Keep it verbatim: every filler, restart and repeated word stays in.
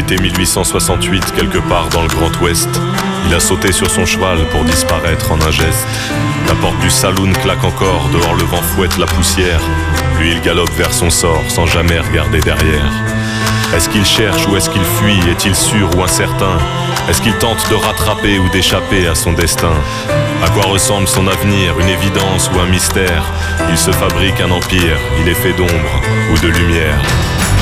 L'été mille huit cent soixante-huit, quelque part dans le Grand Ouest, il a sauté sur son cheval pour disparaître en un geste. La porte du saloon claque encore, dehors le vent fouette la poussière. Lui il galope vers son sort sans jamais regarder derrière. Est-ce qu'il cherche ou est-ce qu'il fuit? Est-il sûr ou incertain? Est-ce qu'il tente de rattraper ou d'échapper à son destin? À quoi ressemble son avenir? Une évidence ou un mystère? Il se fabrique un empire, il est fait d'ombre ou de lumière.